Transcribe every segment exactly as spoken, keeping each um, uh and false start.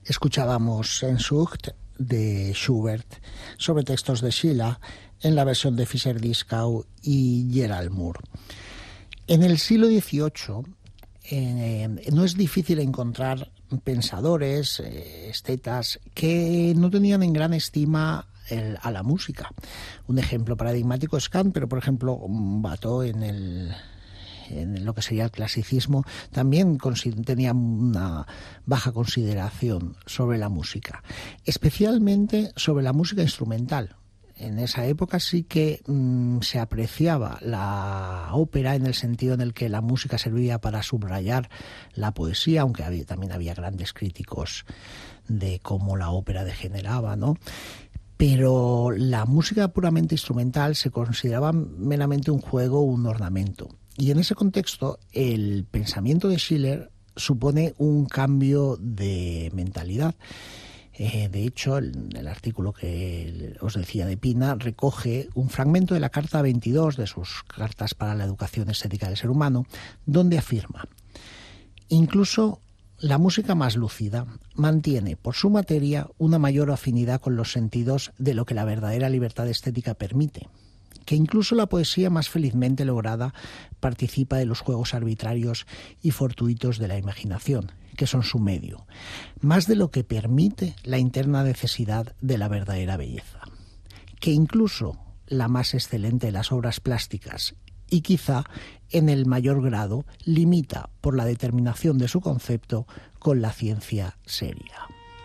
Escuchábamos Sehnsucht de Schubert sobre textos de Schiller en la versión de Fischer-Dieskau y Gerald Moore. En el siglo dieciocho eh, no es difícil encontrar pensadores, eh, estetas, que no tenían en gran estima el, a la música. Un ejemplo paradigmático es Kant, pero por ejemplo Watteau en el... en lo que sería el clasicismo, también tenía una baja consideración sobre la música, especialmente sobre la música instrumental. En esa época sí que mmm, se apreciaba la ópera en el sentido en el que la música servía para subrayar la poesía, aunque había, también había grandes críticos de cómo la ópera degeneraba, ¿no? Pero la música puramente instrumental se consideraba meramente un juego, un ornamento. Y en ese contexto, el pensamiento de Schiller supone un cambio de mentalidad. Eh, de hecho, el, el artículo que os decía de Pina recoge un fragmento de la carta veintidós de sus Cartas para la Educación Estética del Ser Humano, donde afirma: incluso la música más lúcida mantiene por su materia una mayor afinidad con los sentidos de lo que la verdadera libertad estética permite, que incluso la poesía más felizmente lograda participa de los juegos arbitrarios y fortuitos de la imaginación, que son su medio, más de lo que permite la interna necesidad de la verdadera belleza, que incluso la más excelente de las obras plásticas, y quizá en el mayor grado, limita por la determinación de su concepto con la ciencia seria.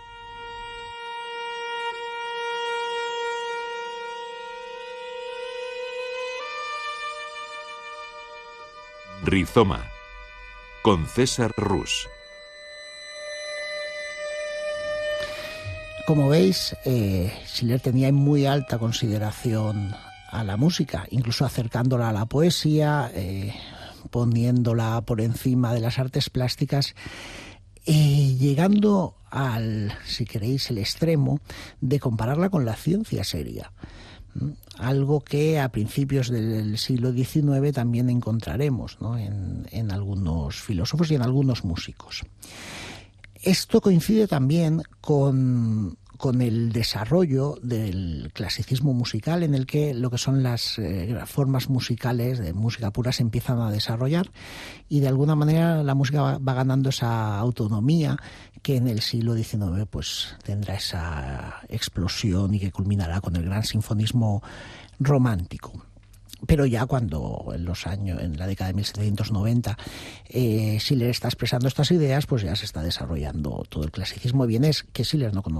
Rizoma, con César Rus. Como veis, eh, Schiller tenía en muy alta consideración a la música, incluso acercándola a la poesía, eh, poniéndola por encima de las artes plásticas, eh, llegando al, si queréis, el extremo de compararla con la ciencia seria. Algo que a principios del siglo diecinueve también encontraremos, ¿no? en, en algunos filósofos y en algunos músicos. Esto coincide también con, con el desarrollo del clasicismo musical, en el que lo que son las eh, formas musicales de música pura se empiezan a desarrollar, y de alguna manera la música va, va ganando esa autonomía que en el siglo diecinueve pues tendrá esa explosión y que culminará con el gran sinfonismo romántico. Pero ya cuando en los años, en la década de mil setecientos noventa, eh, Schiller está expresando estas ideas, pues ya se está desarrollando todo el clasicismo. Bien es que Schiller no